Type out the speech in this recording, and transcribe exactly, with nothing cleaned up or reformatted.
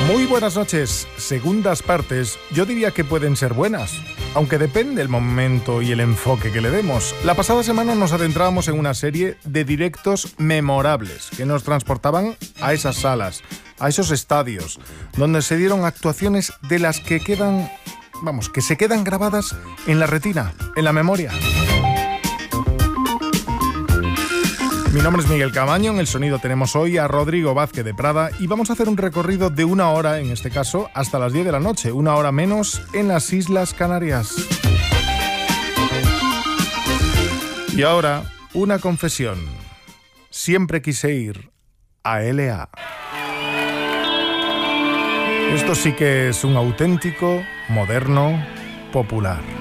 Muy buenas noches. Segundas partes, yo diría que pueden ser buenas, aunque depende el momento y el enfoque que le demos. La pasada semana nos adentrábamos en una serie de directos memorables que nos transportaban a esas salas, a esos estadios, donde se dieron actuaciones de las que quedan, vamos, que se quedan grabadas en la retina, en la memoria. Mi nombre es Miguel Camaño, en el sonido tenemos hoy a Rodrigo Vázquez de Prada y vamos a hacer un recorrido de una hora, en este caso, hasta las diez de la noche, una hora menos en las Islas Canarias. Y ahora, una confesión. Siempre quise ir a L A. Esto sí que es un auténtico, moderno, popular.